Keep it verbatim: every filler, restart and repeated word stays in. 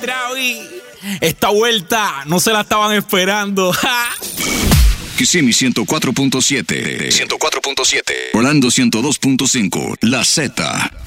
Travi. Esta vuelta no se la estaban esperando. Kissimmee ciento cuatro punto siete. ciento cuatro punto siete. Orlando ciento dos punto cinco. La Z.